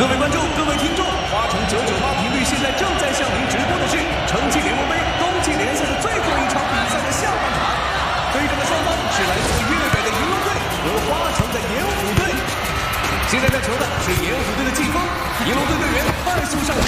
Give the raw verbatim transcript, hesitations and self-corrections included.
各位观众，各位听众，花城九九八频率现在正在向您直播的是城际联盟杯冬季联赛的最后一场比赛的下半场。对阵的双方是来自粤北的银龙队和花城的盐湖队。现在在球的是盐湖队的季风，银龙队队员快速上